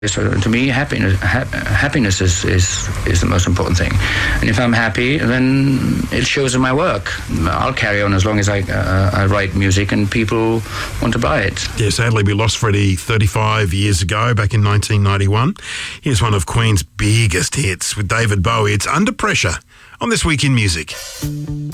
So to me, happiness is the most important thing. And if I'm happy, then it shows in my work. I'll carry on as long as I write music and people want to buy it. Yeah, sadly we lost Freddie 35 years ago, back in 1991. Here's one of Queen's biggest hits with David Bowie. It's Under Pressure on This Week in Music.